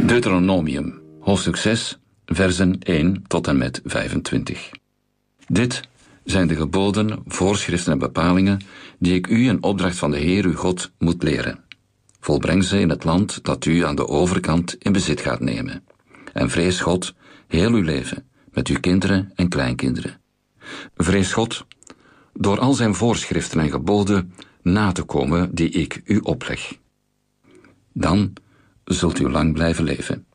Deuteronomium, hoofdstuk 6, versen 1 tot en met 25. Dit zijn de geboden, voorschriften en bepalingen die ik u in opdracht van de Heer uw God moet leren. Volbreng ze in het land dat u aan de overkant in bezit gaat nemen. En vrees God heel uw leven, met uw kinderen en kleinkinderen. Vrees God door al zijn voorschriften en geboden na te komen die ik u opleg. Dan zult u lang blijven leven.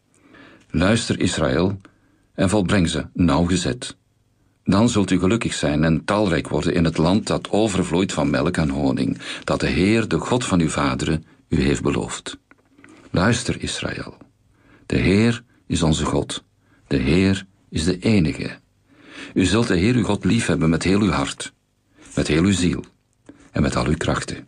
Luister Israël en volbreng ze nauwgezet. Dan zult u gelukkig zijn en talrijk worden in het land dat overvloeit van melk en honing, dat de Heer, de God van uw vaderen, u heeft beloofd. Luister Israël. De Heer is onze God. De Heer is de enige. U zult de Heer uw God liefhebben met heel uw hart, met heel uw ziel en met al uw krachten.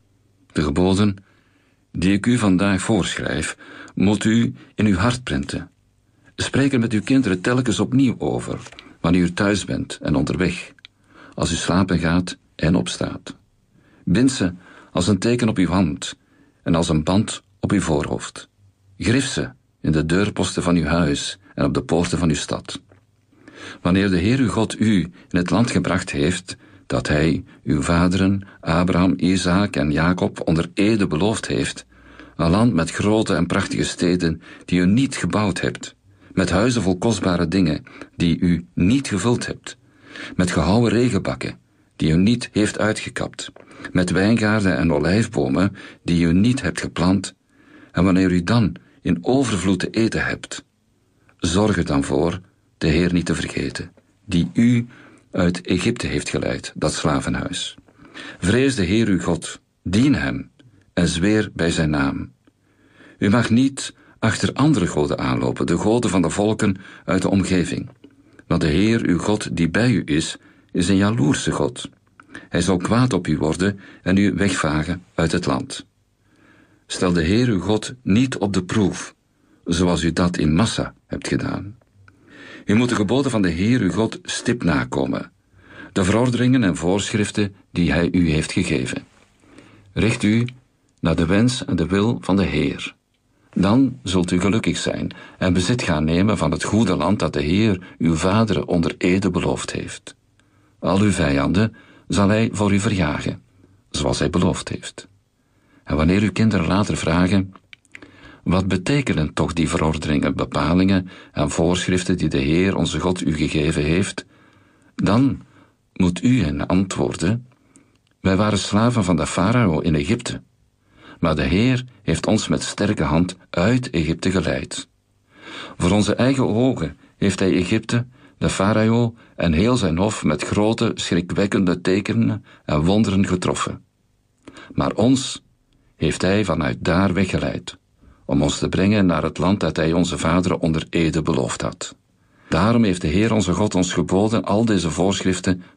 De geboden die ik u vandaag voorschrijf, moet u in uw hart prenten. Spreek er met uw kinderen telkens opnieuw over, wanneer u thuis bent en onderweg, als u slapen gaat en opstaat. Bind ze als een teken op uw hand en als een band op uw voorhoofd. Grif ze in de deurposten van uw huis en op de poorten van uw stad. Wanneer de Heer uw God u in het land gebracht heeft, dat hij uw vaderen, Abraham, Isaak en Jacob onder ede beloofd heeft, een land met grote en prachtige steden die u niet gebouwd hebt, met huizen vol kostbare dingen die u niet gevuld hebt, met gehouwen regenbakken die u niet heeft uitgekapt, met wijngaarden en olijfbomen die u niet hebt geplant, en wanneer u dan in overvloed te eten hebt, zorg er dan voor de Heer niet te vergeten, die u uit Egypte heeft geleid, dat slavenhuis. Vrees de Heer uw God, dien hem en zweer bij zijn naam. U mag niet achter andere goden aanlopen, de goden van de volken uit de omgeving. Want de Heer uw God die bij u is een jaloerse God. Hij zal kwaad op u worden en u wegvagen uit het land. Stel de Heer uw God niet op de proef, zoals u dat in Massa hebt gedaan. U moet de geboden van de Heer uw God stipt nakomen, de verordeningen en voorschriften die hij u heeft gegeven. Richt u naar de wens en de wil van de Heer. Dan zult u gelukkig zijn en bezit gaan nemen van het goede land dat de Heer uw vaderen onder ede beloofd heeft. Al uw vijanden zal hij voor u verjagen, zoals hij beloofd heeft. En wanneer uw kinderen later vragen, wat betekenen toch die verordeningen, bepalingen en voorschriften die de Heer onze God u gegeven heeft? Dan moet u hen antwoorden, wij waren slaven van de farao in Egypte. Maar de Heer heeft ons met sterke hand uit Egypte geleid. Voor onze eigen ogen heeft hij Egypte, de farao en heel zijn hof met grote, schrikwekkende tekenen en wonderen getroffen. Maar ons heeft hij vanuit daar weggeleid, om ons te brengen naar het land dat hij onze vaderen onder ede beloofd had. Daarom heeft de Heer onze God ons geboden al deze voorschriften